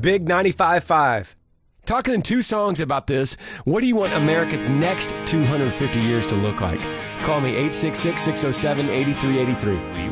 Big 95.5. Talking in two songs about this, what do you want America's next 250 years to look like? Call me 866-607-8383.